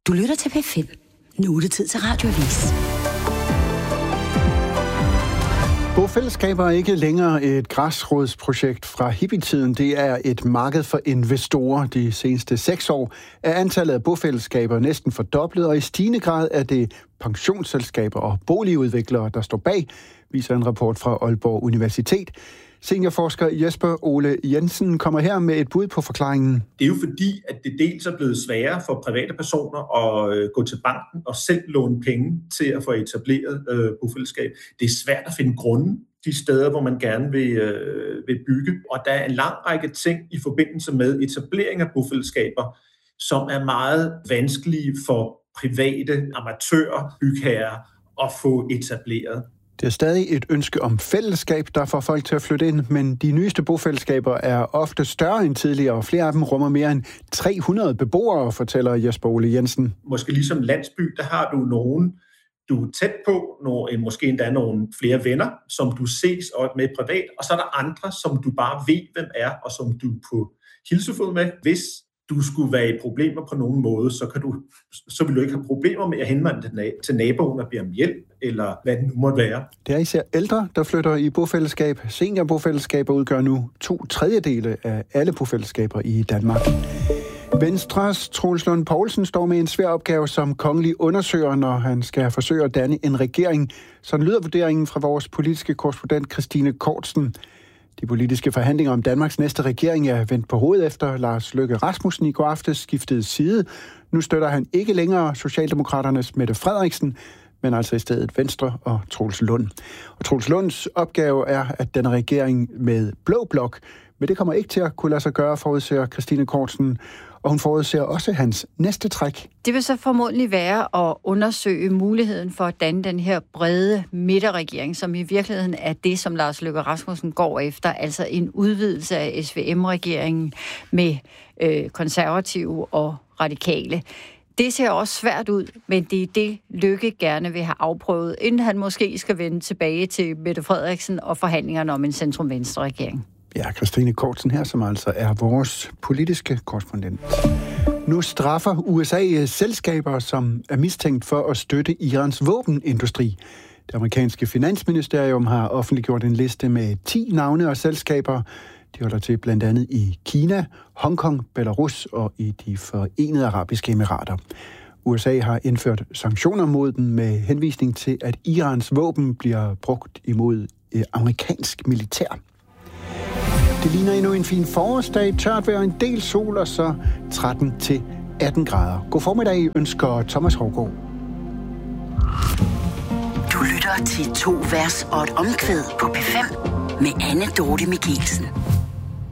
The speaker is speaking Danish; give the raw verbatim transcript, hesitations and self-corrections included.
Du lytter til P fem. Nu er det tid til Radioavis. Bofællesskaber er ikke længere et græsrodsprojekt fra hippietiden. Det er et marked for investorer. De seneste seks år er antallet af bofællesskaber næsten fordoblet, og i stigende grad er det pensionsselskaber og boligudviklere, der står bag, viser en rapport fra Aalborg Universitet. Seniorforsker Jesper Ole Jensen kommer her med et bud på forklaringen. Det er jo fordi, at det dels er blevet sværere for private personer at gå til banken og selv låne penge til at få etableret øh, bofællesskab. Det er svært at finde grunde de steder, hvor man gerne vil, øh, vil bygge. Og der er en lang række ting i forbindelse med etablering af bofællesskaber, som er meget vanskelige for private amatører, bygherrer at få etableret. Det er stadig et ønske om fællesskab, der får folk til at flytte ind, men de nyeste bofællesskaber er ofte større end tidligere, og flere af dem rummer mere end tre hundrede beboere, fortæller Jesper Ole Jensen. Måske ligesom landsby, der har du nogen, du er tæt på, nogle, måske endda nogle flere venner, som du ses med privat, og så er der andre, som du bare ved, hvem er, og som du er på hilsefod med. Hvis du skulle være i problemer på nogen måde, så, kan du, så vil du ikke have problemer med at henvende til naboen og bede om hjælp, eller hvad det nu måtte være. Det er især ældre, der flytter i bofællesskab. Seniorbofællesskaber udgør nu to tredjedele af alle bofællesskaber i Danmark. Venstres Troels Lund Poulsen står med en svær opgave som kongelig undersøger, når han skal forsøge at danne en regering. Sådan lyder vurderingen fra vores politiske korrespondent Christine Kortsen. De politiske forhandlinger om Danmarks næste regering er vendt på hovedet efter Lars Løkke Rasmussen i går aftes skiftede side. Nu støtter han ikke længere Socialdemokraternes Mette Frederiksen, men altså i stedet Venstre og Troels Lund. Og Troels Lunds opgave er, at denne regering med blå blok, men det kommer ikke til at kunne lade sig gøre, forudser Christine Kortsen, og hun forudser også hans næste træk. Det vil så formodentlig være at undersøge muligheden for at danne den her brede midterregering, som i virkeligheden er det, som Lars Løkke Rasmussen går efter, altså en udvidelse af S V M-regeringen med øh, konservative og radikale. Det ser også svært ud, men det er det, Løkke gerne vil have afprøvet, inden han måske skal vende tilbage til Mette Frederiksen og forhandlingerne om en centrum-venstre-regering. Ja, Christine Kortsen her, som altså er vores politiske korrespondent. Nu straffer U S A selskaber, som er mistænkt for at støtte Irans våbenindustri. Det amerikanske finansministerium har offentliggjort en liste med ti navne og selskaber. De holder til blandt andet i Kina, Hongkong, Belarus og i de Forenede Arabiske Emirater. U S A har indført sanktioner mod dem med henvisning til, at Irans våben bliver brugt imod amerikansk militær. Det ligner endnu en fin forårsdag, tørt vejr, en del sol og så tretten til atten grader. God formiddag ønsker Thomas Hovgaard. Du lytter til to vers og et omkvæd på P fem med Anne Dorte Michelsen.